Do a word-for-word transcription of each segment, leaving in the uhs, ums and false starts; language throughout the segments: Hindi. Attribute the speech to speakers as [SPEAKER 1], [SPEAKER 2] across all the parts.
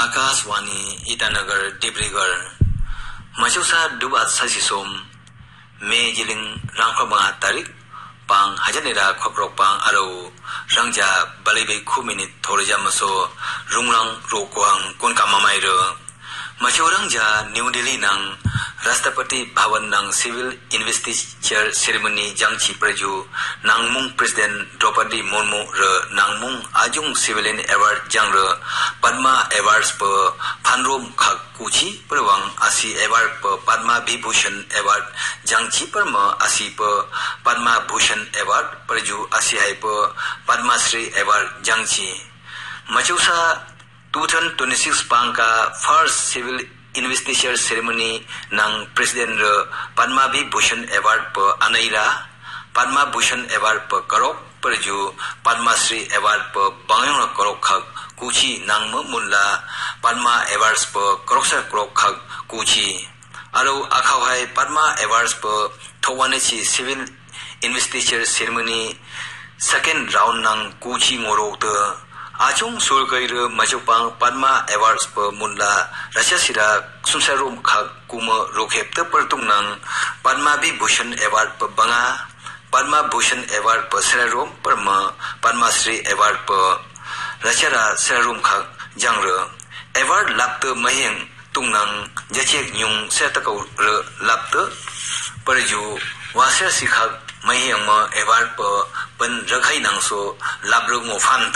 [SPEAKER 1] आकाशवाणी ईटानगर डिब्रूगढ़ मचौसा दुबात सासिसोम मे जिलिंग रांखबा तारीख पांग हजनेरा खकरक पांग आरो रंगजा बलिबे खु मिनिट थोरजा मसो रुंगलांग रोकोहांग कोनका मामाइरो मचौरंगजा न्यू दिल्ली नंग राष्ट्रपति भवन नंग civil investiture ceremony जांगची प्रजु नांगमुंग president Draupadi Murmu र नांगमुंग आजुंग सिविलियन अवार्ड जांग र पद्मा अवार्ड्स प फानरोम खा कुची परवांग आसी अवार्ड प पद्मा विभूषण अवार्ड जांगची परम आसी प पद्मा भूषण अवार्ड प्रजु आसी है प पद्मश्री अवार्ड जांगची मचौसा दो हज़ार छब्बीस पांग का फर्स्ट सिविल इन्वेस्टिचर सेरेमनी नंग प्रेसिडेंट र पद्मा विभूषण अवार्ड प अनैरा पद्मा भूषण अवार्ड प करक परजु पद्मश्री अवार्ड प बांगयों करक खक कुची नांगम मुल्ला पद्मा अवार्ड्स प करकसा करक खक कुची आरो आखावहाय पद्मा अवार्ड्स प थवानेची civil investiture ceremony second round नंग कुची ngorok आचुंग सुरगैर मचौपांग पद्मा अवार्ड्स प मुल्ला रचसिरा सुनसारोम खा कुम रोखेप्त परतुंग नंग पद्मा विभूषण अवार्ड प बंगा पद्मा भूषण अवार्ड प सरारोम परम पद्मश्री अवार्ड प रचरा सरारोम खा जांग्र अवार्ड लाप्त महेंग तुंगनंग जचेक न्युंग सेतकौ र लाप्त परजु वासर सिखा महेंग म अवार्ड प पन रखै नंगसो लाब्रुंग फान्त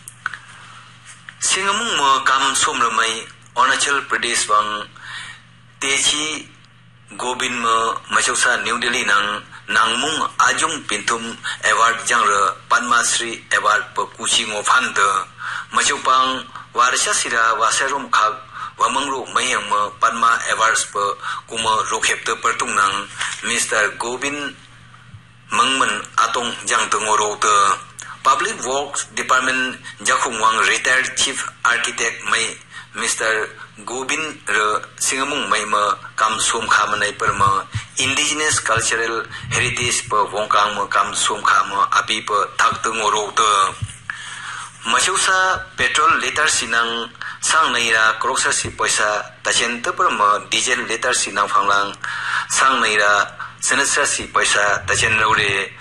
[SPEAKER 1] सिंगमुंग म काम सोमरमई अरुणाचल प्रदेश वंग तेची गोबिन म मचौसा न्यू दिल्ली नंग नांगमुंग आजुंग पिंथुम अवार्ड जांग्र पद्मश्री अवार्ड प कुचिंगो फान्त मचौपांग वारसा सिरा वासरुम खाग वमंगरो मयंग म पद्मा अवार्ड्स प कुम रोखेप्त परतुंग नंग मिस्टर गोबिन मंगमन आतोंग जांगतंगो रोत Public Works Department Jakhungwang retired Chief Architect Mai Mister Gobin र सिंगमुंग mai ma kam som kha manai par ma Indigenous Cultural Heritage pa wongkang ma kam som kha ma api pa thak tung ro ta Machausa petrol liter sinang sang naira kroksa si paisa tachen ta par ma diesel liter sinang phanglang sang naira senasa si paisa tachen ro re